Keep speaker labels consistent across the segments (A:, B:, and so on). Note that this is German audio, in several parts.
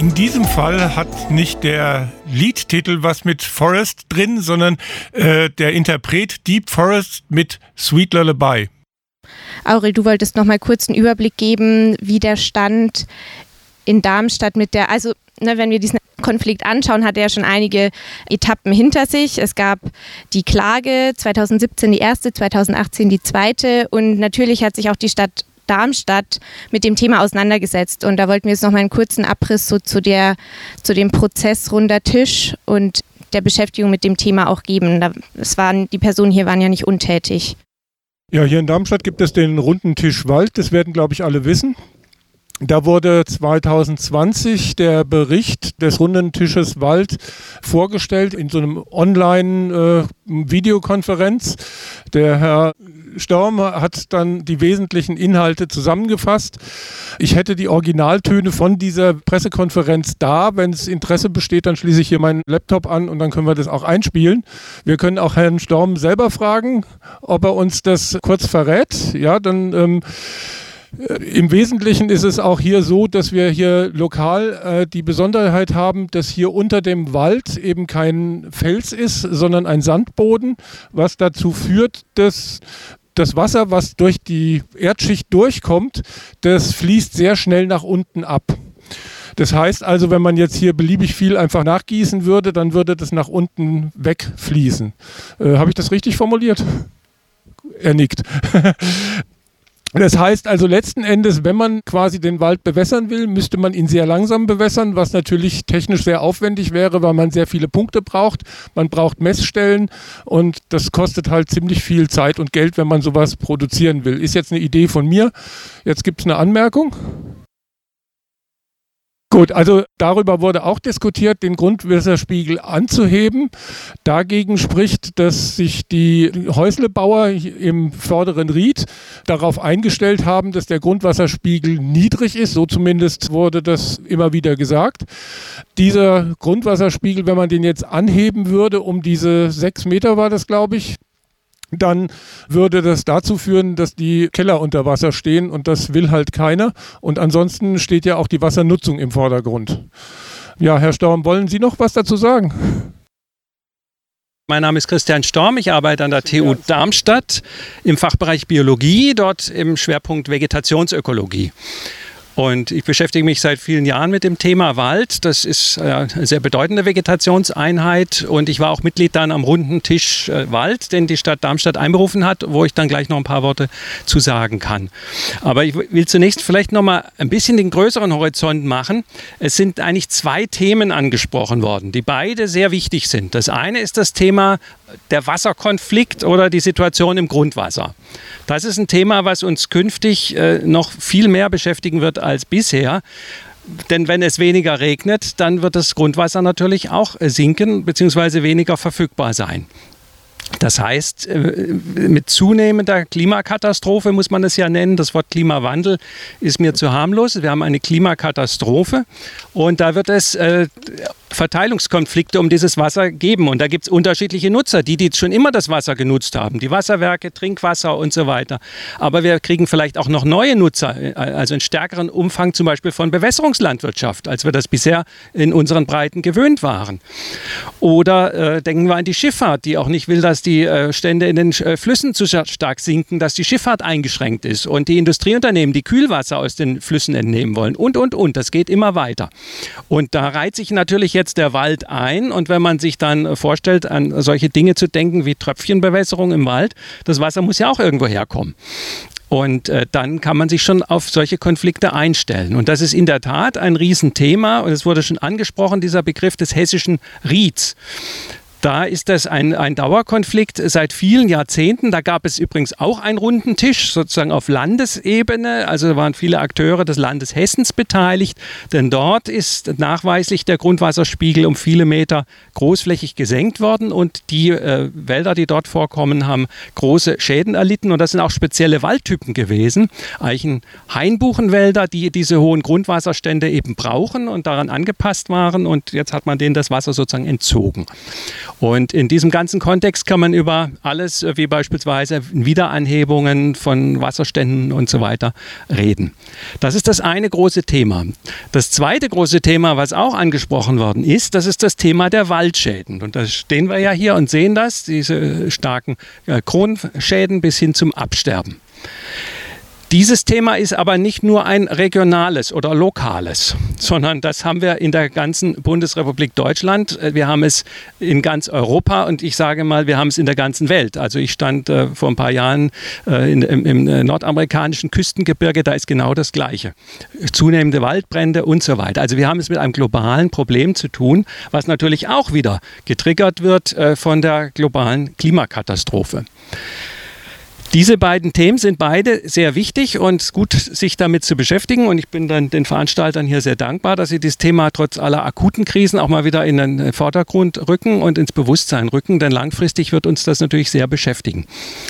A: In diesem Fall hat nicht der Liedtitel was mit Forest drin, sondern der Interpret Deep Forest mit Sweet Lullaby.
B: Aurel, du wolltest noch mal kurz einen Überblick geben, wie der Stand in Darmstadt wenn wir diesen Konflikt anschauen, hat er ja schon einige Etappen hinter sich. Es gab die Klage, 2017 die erste, 2018 die zweite und natürlich hat sich auch die Stadt Darmstadt mit dem Thema auseinandergesetzt. Und da wollten wir jetzt noch mal einen kurzen Abriss so zu dem Prozess runder Tisch und der Beschäftigung mit dem Thema auch geben. Die Personen hier waren ja nicht untätig.
A: Ja, hier in Darmstadt gibt es den runden Tisch Wald, das werden, glaube ich, alle wissen. Da wurde 2020 der Bericht des runden Tisches Wald vorgestellt in so einem Online-Videokonferenz. Der Herr Storm hat dann die wesentlichen Inhalte zusammengefasst. Ich hätte die Originaltöne von dieser Pressekonferenz da. Wenn es Interesse besteht, dann schließe ich hier meinen Laptop an und dann können wir das auch einspielen. Wir können auch Herrn Storm selber fragen, ob er uns das kurz verrät. Ja, dann im Wesentlichen ist es auch hier so, dass wir hier lokal die Besonderheit haben, dass hier unter dem Wald eben kein Fels ist, sondern ein Sandboden, was dazu führt, dass das Wasser, was durch die Erdschicht durchkommt, das fließt sehr schnell nach unten ab. Das heißt also, wenn man jetzt hier beliebig viel einfach nachgießen würde, dann würde das nach unten wegfließen. Habe ich das richtig formuliert? Er nickt. Das heißt also letzten Endes, wenn man quasi den Wald bewässern will, müsste man ihn sehr langsam bewässern, was natürlich technisch sehr aufwendig wäre, weil man sehr viele Punkte braucht. Man braucht Messstellen und das kostet halt ziemlich viel Zeit und Geld, wenn man sowas produzieren will. Ist jetzt eine Idee von mir. Jetzt gibt es eine Anmerkung. Gut, also darüber wurde auch diskutiert, den Grundwasserspiegel anzuheben. Dagegen spricht, dass sich die Häuslebauer im vorderen Ried darauf eingestellt haben, dass der Grundwasserspiegel niedrig ist. So zumindest wurde das immer wieder gesagt. Dieser Grundwasserspiegel, wenn man den jetzt anheben würde, um diese 6 Meter war das, glaube ich, dann würde das dazu führen, dass die Keller unter Wasser stehen und das will halt keiner. Und ansonsten steht ja auch die Wassernutzung im Vordergrund. Ja, Herr Storm, wollen Sie noch was dazu sagen?
C: Mein Name ist Christian Storm, ich arbeite an der TU Darmstadt im Fachbereich Biologie, dort im Schwerpunkt Vegetationsökologie. Und ich beschäftige mich seit vielen Jahren mit dem Thema Wald. Das ist eine sehr bedeutende Vegetationseinheit. Und ich war auch Mitglied dann am runden Tisch Wald, den die Stadt Darmstadt einberufen hat, wo ich dann gleich noch ein paar Worte zu sagen kann. Aber ich will zunächst vielleicht noch mal ein bisschen den größeren Horizont machen. Es sind eigentlich 2 Themen angesprochen worden, die beide sehr wichtig sind. Das eine ist das Thema der Wasserkonflikt oder die Situation im Grundwasser. Das ist ein Thema, was uns künftig noch viel mehr beschäftigen wird als bisher. Denn wenn es weniger regnet, dann wird das Grundwasser natürlich auch sinken bzw. weniger verfügbar sein. Das heißt, mit zunehmender Klimakatastrophe muss man es ja nennen. Das Wort Klimawandel ist mir zu harmlos. Wir haben eine Klimakatastrophe und da wird es Verteilungskonflikte um dieses Wasser geben. Und da gibt es unterschiedliche Nutzer, die schon immer das Wasser genutzt haben. Die Wasserwerke, Trinkwasser und so weiter. Aber wir kriegen vielleicht auch noch neue Nutzer, also einen stärkeren Umfang zum Beispiel von Bewässerungslandwirtschaft, als wir das bisher in unseren Breiten gewöhnt waren. Oder denken wir an die Schifffahrt, die auch nicht will, dass die Stände in den Flüssen zu stark sinken, dass die Schifffahrt eingeschränkt ist. Und die Industrieunternehmen, die Kühlwasser aus den Flüssen entnehmen wollen. Und. Das geht immer weiter. Und da reiht sich natürlich jetzt der Wald ein. Und wenn man sich dann vorstellt, an solche Dinge zu denken wie Tröpfchenbewässerung im Wald, das Wasser muss ja auch irgendwo herkommen. Und dann kann man sich schon auf solche Konflikte einstellen. Und das ist in der Tat ein Riesenthema. Und es wurde schon angesprochen, dieser Begriff des hessischen Rieds. Da ist das ein Dauerkonflikt seit vielen Jahrzehnten. Da gab es übrigens auch einen runden Tisch, sozusagen auf Landesebene. Also waren viele Akteure des Landes Hessens beteiligt. Denn dort ist nachweislich der Grundwasserspiegel um viele Meter großflächig gesenkt worden. Und die Wälder, die dort vorkommen, haben große Schäden erlitten. Und das sind auch spezielle Waldtypen gewesen. Eichen-Hainbuchenwälder, die diese hohen Grundwasserstände eben brauchen und daran angepasst waren. Und jetzt hat man denen das Wasser sozusagen entzogen. Und in diesem ganzen Kontext kann man über alles, wie beispielsweise Wiederanhebungen von Wasserständen und so weiter, reden. Das ist das eine große Thema. Das zweite große Thema, was auch angesprochen worden ist, das ist das Thema der Waldschäden. Und da stehen wir ja hier und sehen das, diese starken Kronschäden bis hin zum Absterben. Dieses Thema ist aber nicht nur ein regionales oder lokales, sondern das haben wir in der ganzen Bundesrepublik Deutschland. Wir haben es in ganz Europa und ich sage mal, wir haben es in der ganzen Welt. Also ich stand vor ein paar Jahren im nordamerikanischen Küstengebirge, da ist genau das Gleiche. Zunehmende Waldbrände und so weiter. Also wir haben es mit einem globalen Problem zu tun, was natürlich auch wieder getriggert wird von der globalen Klimakatastrophe. Diese beiden Themen sind beide sehr wichtig und gut, sich damit zu beschäftigen. Und ich bin dann den Veranstaltern hier sehr dankbar, dass sie dieses Thema trotz aller akuten Krisen auch mal wieder in den Vordergrund rücken und ins Bewusstsein rücken. Denn langfristig wird uns das natürlich sehr beschäftigen.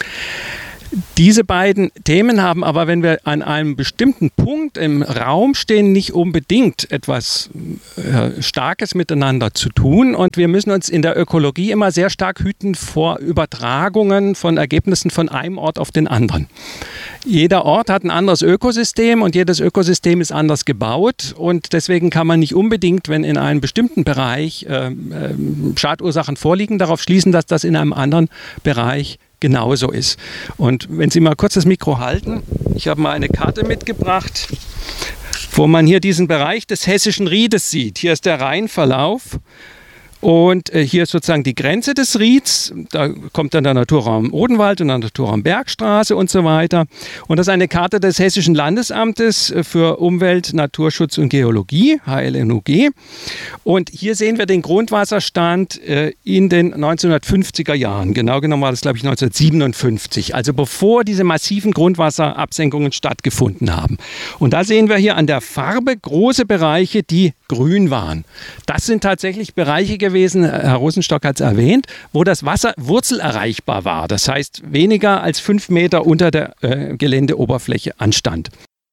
C: Diese beiden Themen haben aber, wenn wir an einem bestimmten Punkt im Raum stehen, nicht unbedingt etwas Starkes miteinander zu tun. Und wir müssen uns in der Ökologie immer sehr stark hüten vor Übertragungen von Ergebnissen von einem Ort auf den anderen. Jeder Ort hat ein anderes Ökosystem und jedes Ökosystem ist anders gebaut. Und deswegen kann man nicht unbedingt, wenn in einem bestimmten Bereich Schadursachen vorliegen, darauf schließen, dass das in einem anderen Bereich genauso ist. Und wenn Sie mal kurz das Mikro halten, ich habe mal eine Karte mitgebracht, wo man hier diesen Bereich des Hessischen Riedes sieht. Hier ist der Rheinverlauf und hier ist sozusagen die Grenze des Rieds. Da kommt dann der Naturraum Odenwald und der Naturraum Bergstraße und so weiter. Und das ist eine Karte des Hessischen Landesamtes für Umwelt, Naturschutz und Geologie, HLNUG. Und hier sehen wir den Grundwasserstand in den 1950er Jahren. Genau genommen war das, glaube ich, 1957. Also bevor diese massiven Grundwasserabsenkungen stattgefunden haben. Und da sehen wir hier an der Farbe große Bereiche, die grün waren. Das sind tatsächlich Bereiche gewesen, Herr Rosenstock hat es erwähnt, wo das Wasser wurzelerreichbar war. Das heißt, weniger als 5 Meter unter der Geländeoberfläche anstand.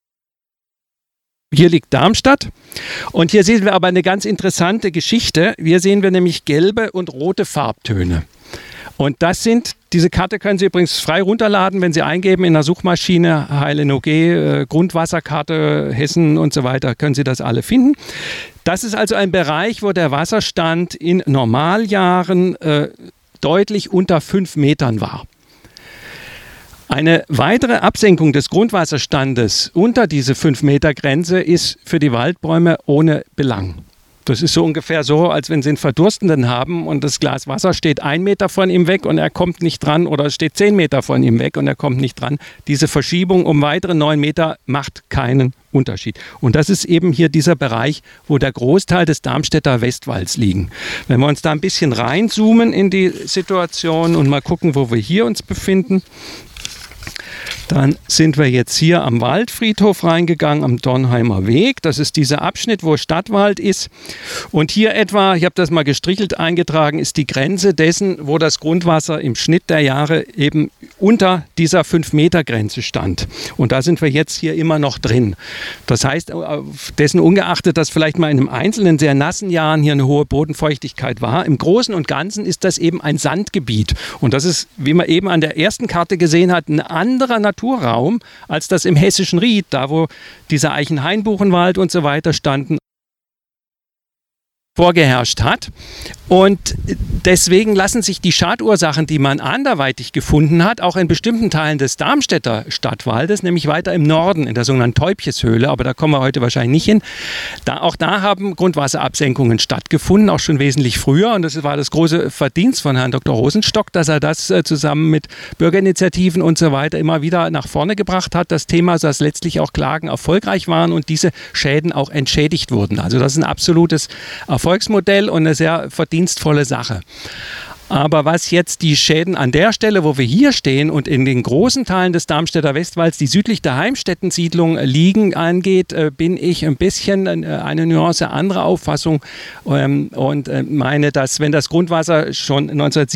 C: Hier liegt Darmstadt und hier sehen wir aber eine ganz interessante Geschichte. Hier sehen wir nämlich gelbe und rote Farbtöne. Und diese Karte können Sie übrigens frei runterladen, wenn Sie eingeben in der Suchmaschine HLNOG, Grundwasserkarte, Hessen und so weiter, können Sie das alle finden. Das ist also ein Bereich, wo der Wasserstand in Normaljahren deutlich unter 5 Metern war. Eine weitere Absenkung des Grundwasserstandes unter diese 5-Meter-Grenze ist für die Waldbäume ohne Belang. Das ist so ungefähr so, als wenn Sie einen Verdurstenden haben und das Glas Wasser steht 1 Meter von ihm weg und er kommt nicht dran oder es steht 10 Meter von ihm weg und er kommt nicht dran. Diese Verschiebung um weitere 9 Meter macht keinen Unterschied. Und das ist eben hier dieser Bereich, wo der Großteil des Darmstädter Westwalds liegen. Wenn wir uns da ein bisschen reinzoomen in die Situation und mal gucken, wo wir hier uns befinden, dann sind wir jetzt hier am Waldfriedhof reingegangen, am Dornheimer Weg. Das ist dieser Abschnitt, wo Stadtwald ist. Und hier etwa, ich habe das mal gestrichelt eingetragen, ist die Grenze dessen, wo das Grundwasser im Schnitt der Jahre eben unter dieser 5-Meter-Grenze stand. Und da sind wir jetzt hier immer noch drin. Das heißt, dessen ungeachtet, dass vielleicht mal in einem einzelnen sehr nassen Jahren hier eine hohe Bodenfeuchtigkeit war, im Großen und Ganzen ist das eben ein Sandgebiet. Und das ist, wie man eben an der ersten Karte gesehen hat, ein anderer Naturraum als das im Hessischen Ried, da wo dieser Eichenhainbuchenwald und so weiter standen, vorgeherrscht hat. Und deswegen lassen sich die Schadursachen, die man anderweitig gefunden hat, auch in bestimmten Teilen des Darmstädter Stadtwaldes, nämlich weiter im Norden, in der sogenannten Teubcheshöhle, aber da kommen wir heute wahrscheinlich nicht hin. Auch da haben Grundwasserabsenkungen stattgefunden, auch schon wesentlich früher. Und das war das große Verdienst von Herrn Dr. Rosenstock, dass er das zusammen mit Bürgerinitiativen und so weiter immer wieder nach vorne gebracht hat. Das Thema, dass letztlich auch Klagen erfolgreich waren und diese Schäden auch entschädigt wurden. Also das ist ein absolutes Erfolgsmodell und eine sehr verdienstvolle Sache. Aber was jetzt die Schäden an der Stelle, wo wir hier stehen und in den großen Teilen des Darmstädter Westwalds, die südlich der Heimstätten-Siedlung liegen, angeht, bin ich ein bisschen eine Nuance anderer Auffassung und meine, dass wenn das Grundwasser schon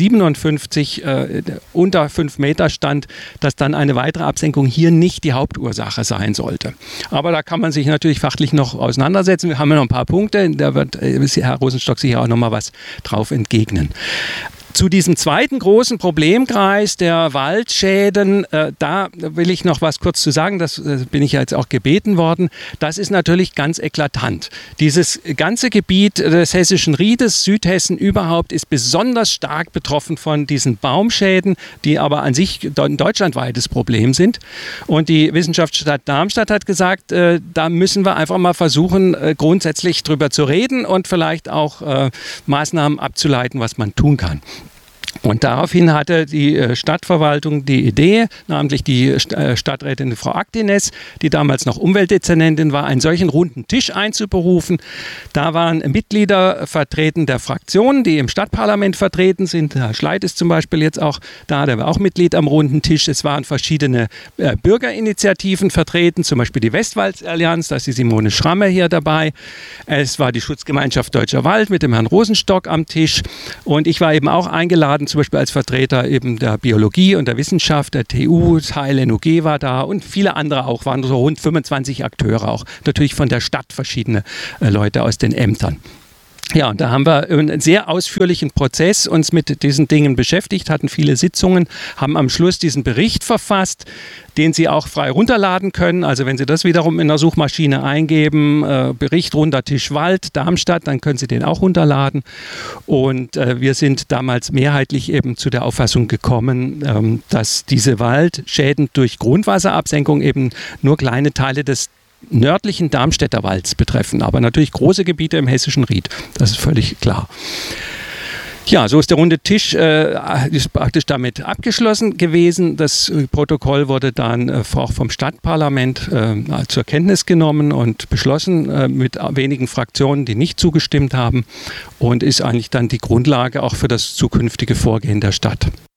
C: 1957 unter 5 Meter stand, dass dann eine weitere Absenkung hier nicht die Hauptursache sein sollte. Aber da kann man sich natürlich fachlich noch auseinandersetzen. Wir haben ja noch ein paar Punkte, da wird Herr Rosenstock sicher auch noch mal was drauf entgegnen. Zu diesem zweiten großen Problemkreis der Waldschäden, da will ich noch was kurz zu sagen, das bin ich ja jetzt auch gebeten worden. Das ist natürlich ganz eklatant. Dieses ganze Gebiet des Hessischen Riedes, Südhessen überhaupt, ist besonders stark betroffen von diesen Baumschäden, die aber an sich ein deutschlandweites Problem sind. Und die Wissenschaftsstadt Darmstadt hat gesagt, da müssen wir einfach mal versuchen, grundsätzlich drüber zu reden und vielleicht auch Maßnahmen abzuleiten, was man tun kann. Und daraufhin hatte die Stadtverwaltung die Idee, namentlich die Stadträtin Frau Aktines, die damals noch Umweltdezernentin war, einen solchen runden Tisch einzuberufen. Da waren Mitglieder vertreten der Fraktionen, die im Stadtparlament vertreten sind. Herr Schleit ist zum Beispiel jetzt auch da, der war auch Mitglied am runden Tisch. Es waren verschiedene Bürgerinitiativen vertreten, zum Beispiel die Westwaldallianz, da ist die Simone Schrammer hier dabei. Es war die Schutzgemeinschaft Deutscher Wald mit dem Herrn Rosenstock am Tisch. Und ich war eben auch eingeladen, zum Beispiel als Vertreter eben der Biologie und der Wissenschaft, der TU, HLNUG war da und viele andere auch, waren so rund 25 Akteure auch, natürlich von der Stadt verschiedene Leute aus den Ämtern. Ja, und da haben wir einen sehr ausführlichen Prozess uns mit diesen Dingen beschäftigt, hatten viele Sitzungen, haben am Schluss diesen Bericht verfasst, den Sie auch frei runterladen können. Also wenn Sie das wiederum in der Suchmaschine eingeben, Bericht runter Tisch Wald, Darmstadt, dann können Sie den auch runterladen. Und wir sind damals mehrheitlich eben zu der Auffassung gekommen, dass diese Waldschäden durch Grundwasserabsenkung eben nur kleine Teile des nördlichen Darmstädter Walds betreffen, aber natürlich große Gebiete im Hessischen Ried. Das ist völlig klar. Ja, so ist der runde Tisch ist praktisch damit abgeschlossen gewesen. Das Protokoll wurde dann auch vom Stadtparlament zur Kenntnis genommen und beschlossen mit wenigen Fraktionen, die nicht zugestimmt haben und ist eigentlich dann die Grundlage auch für das zukünftige Vorgehen der Stadt.